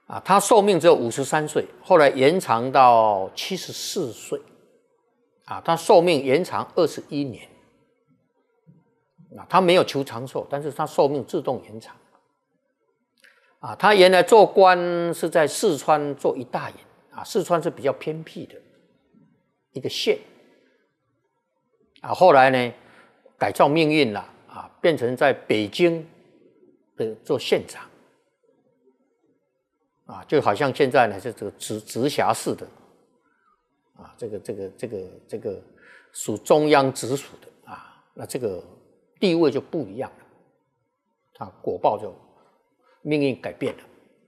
啊，他寿命只有53岁，后来延长到74岁，啊，他寿命延长21年，啊，他没有求长寿，但是他寿命自动延长，啊，他原来做官是在四川做一大员，啊，四川是比较偏僻的一个县，啊，后来呢改造命运了，啊，变成在北京的做县长。啊，就好像现在呢，是这个直辖市的，啊，这个属中央直属的啊，那这个地位就不一样了，啊，果报就命运改变了，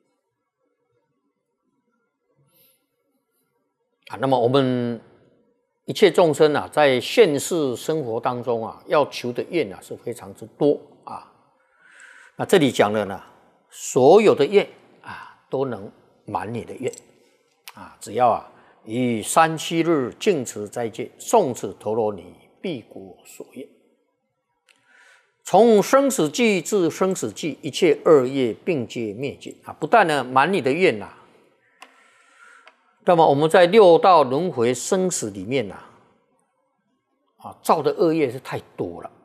啊，那么我们一切众生啊，在现世生活当中啊，要求的愿啊是非常之多啊，那这里讲了呢，所有的愿。都能满你的愿，啊，只要啊以3-7日净持斋戒，诵持陀罗尼，必果所愿。从生死际至生死际，一切恶业并皆灭尽啊！不但呢满你的愿呐，那么我们在六道轮回生死里面呐，啊，造的恶业是太多了。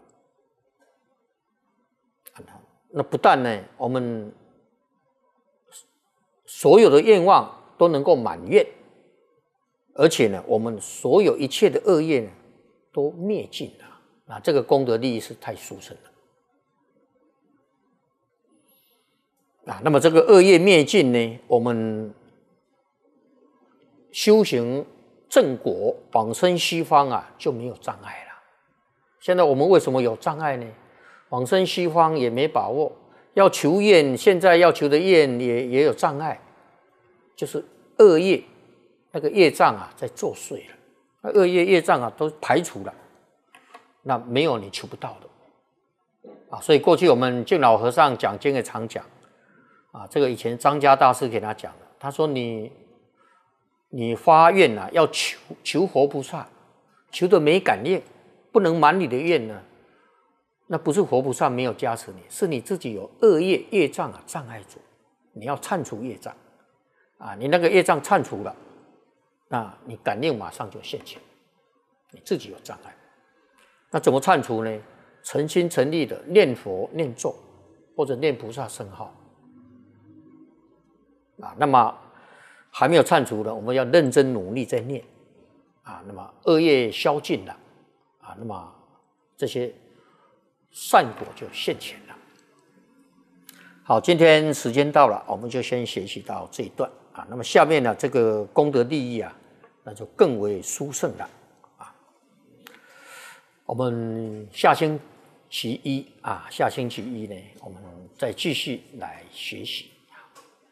那不但呢，我们所有的愿望都能够满愿，而且呢，我们所有一切的恶业呢，都灭尽了。那这个功德利益是太殊胜了。啊，那么这个恶业灭尽呢，我们修行正果往生西方啊，就没有障碍了。现在我们为什么有障碍呢？往生西方也没把握。要求愿，现在要求的愿也有障碍，就是恶业那个业障啊在作祟了，那恶业障啊都排除了，那没有你求不到的啊。所以过去我们净老和尚讲经也常讲啊，这个以前张家大师给他讲的，他说你发愿啊，要求活菩萨，求的没感应，不能满你的愿呢。那不是活菩萨没有加持你，是你自己有恶业障啊障碍住，你要忏除业障啊，你那个业障忏除了，那你感应马上就现前，你自己有障碍。那怎么忏除呢？诚心诚意的念佛念咒，或者念菩萨圣号啊。那么还没有忏除的，我们要认真努力在念啊。那么恶业消尽了啊，那么这些善果就现前了。好，今天时间到了，我们就先学习到这一段啊。那么下面呢，这个功德利益啊，那就更为殊胜了啊。我们下星期一呢，我们再继续来学习。